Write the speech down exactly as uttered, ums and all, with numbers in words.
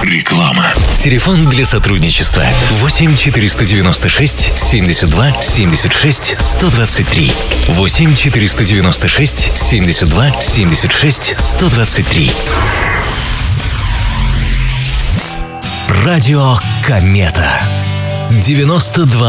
Реклама. Телефон для сотрудничества восемь четыреста девяносто шесть семьдесят два семьдесят шесть сто двадцать три. восемь четыреста девяносто шесть семьдесят два семьдесят шесть сто двадцать три. Радио Комета. девяносто два